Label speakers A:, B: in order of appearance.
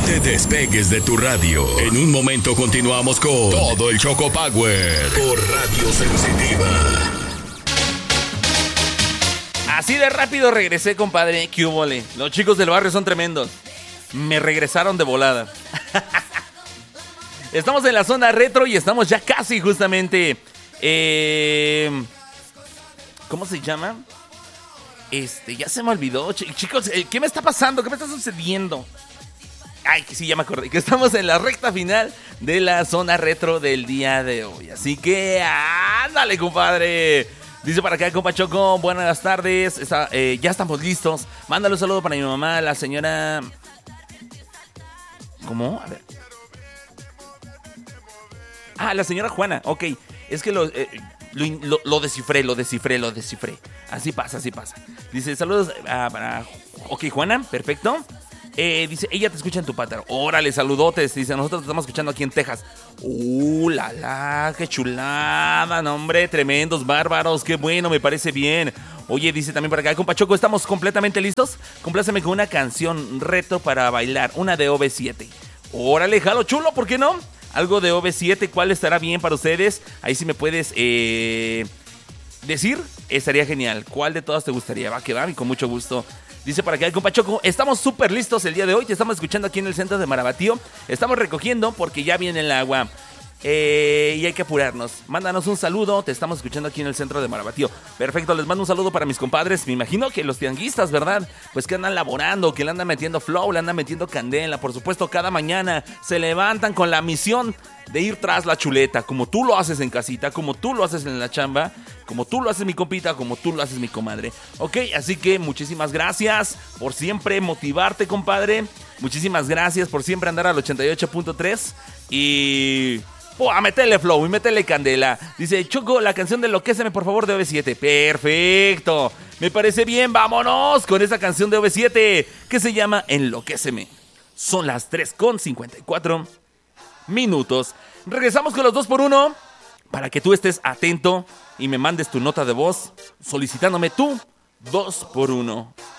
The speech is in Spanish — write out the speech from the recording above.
A: te despegues de tu radio. En un momento continuamos con todo el Choco Power por Radio Sensitiva.
B: Así de rápido regresé, compadre. ¿Qué hubole? Los chicos del barrio son tremendos. Me regresaron de volada. Estamos en la zona retro y estamos ya casi justamente... ¿Cómo se llama? Ya se me olvidó. Chicos, ¿qué me está pasando? ¿Qué me está sucediendo? Ay, que sí, ya me acordé. Que estamos en la recta final de la zona retro del día de hoy. Así que, ándale, compadre. Dice para acá, compa Choco, buenas tardes. Ya estamos listos. Mándale un saludo para mi mamá, la señora... ¿Cómo? A ver. La señora Juana. Ok, es que lo descifré. Así pasa. Dice, saludos para... Ok, Juana, perfecto. Dice, ella te escucha en tu pátaro. Órale, saludotes. Dice, nosotros te estamos escuchando aquí en Texas. Qué chulada, no, hombre, tremendos, bárbaros. Qué bueno, me parece bien. Oye, dice también para acá, compa Choco, ¿estamos completamente listos? Compláceme con una canción reto para bailar, una de OV7. Órale, jalo chulo, ¿por qué no? Algo de OV7, ¿cuál estará bien para ustedes? Ahí sí me puedes decir, estaría genial. ¿Cuál de todas te gustaría? Va que va, y con mucho gusto. Dice para acá el compa Choco, estamos súper listos el día de hoy. Te estamos escuchando aquí en el centro de Marabatío. Estamos recogiendo porque ya viene el agua. Y hay que apurarnos. Mándanos un saludo, te estamos escuchando aquí en el centro de Marabatío. Perfecto, les mando un saludo para mis compadres. Me imagino que los tianguistas, ¿verdad? Pues que andan laborando, que le andan metiendo flow, le andan metiendo candela. Por supuesto, cada mañana se levantan con la misión de ir tras la chuleta, como tú lo haces en casita, como tú lo haces en la chamba, como tú lo haces mi compita, como tú lo haces mi comadre. Ok, así que muchísimas gracias por siempre motivarte, compadre. Muchísimas gracias por siempre andar al 88.3 y... a meterle flow y meterle candela. Dice, Choco, la canción de Enloquéceme, por favor, de OV7. Perfecto, me parece bien, vámonos con esa canción de OV7 que se llama Enloquéceme. Son las 3:54 minutos. Regresamos con los 2x1 para que tú estés atento y me mandes tu nota de voz solicitándome tu 2x1.